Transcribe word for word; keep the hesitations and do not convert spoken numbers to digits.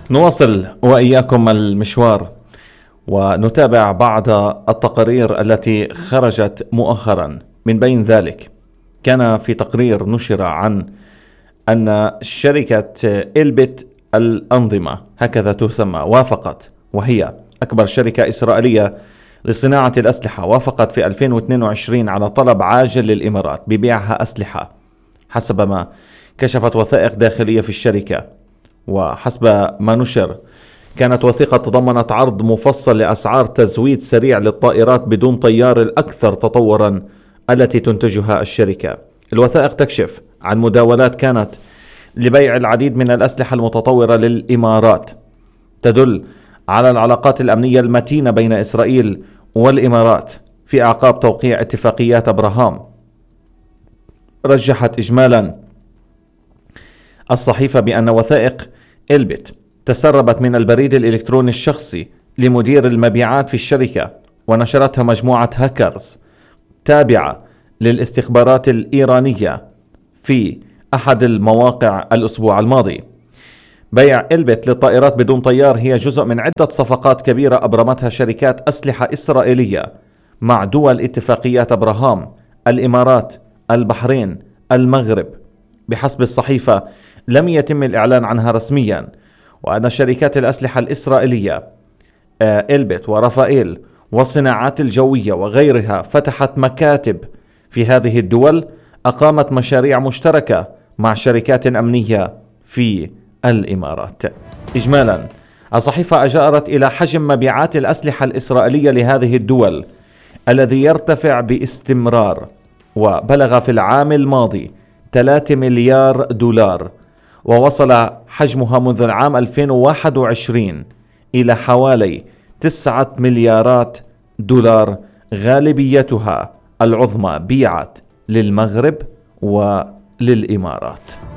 نواصل وإياكم المشوار ونتابع بعض التقارير التي خرجت مؤخرا. من بين ذلك كان في تقرير نشر عن أن شركة إلبت الأنظمة هكذا تسمى وافقت، وهي أكبر شركة إسرائيلية لصناعة الأسلحة، وافقت في ألفين واثنين وعشرين على طلب عاجل للإمارات ببيعها أسلحة حسب ما كشفت وثائق داخلية في الشركة. وحسب ما نشر كانت وثيقة تضمنت عرض مفصل لأسعار تزويد سريع للطائرات بدون طيار الأكثر تطورا التي تنتجها الشركة. الوثائق تكشف عن مداولات كانت لبيع العديد من الأسلحة المتطورة للإمارات، تدل على العلاقات الأمنية المتينة بين إسرائيل والإمارات في أعقاب توقيع اتفاقيات أبراهام. رجحت إجمالا الصحيفة بأن وثائق إلبت تسربت من البريد الإلكتروني الشخصي لمدير المبيعات في الشركة، ونشرتها مجموعة هاكرز تابعة للاستخبارات الإيرانية في أحد المواقع الأسبوع الماضي. بيع إلبت للطائرات بدون طيار هي جزء من عدة صفقات كبيرة أبرمتها شركات أسلحة إسرائيلية مع دول اتفاقيات أبراهام، الإمارات، البحرين، المغرب. بحسب الصحيفة لم يتم الإعلان عنها رسميا، وأن شركات الأسلحة الإسرائيلية إلبت ورافائيل والصناعات الجوية وغيرها فتحت مكاتب في هذه الدول، أقامت مشاريع مشتركة مع شركات أمنية في الإمارات. إجمالا الصحيفة أشارت إلى حجم مبيعات الأسلحة الإسرائيلية لهذه الدول الذي يرتفع باستمرار، وبلغ في العام الماضي ثلاثة مليار دولار، ووصل حجمها منذ العام ألفين وواحد وعشرين إلى حوالي تسعة مليارات دولار، غالبيتها العظمى بيعت للمغرب وللإمارات.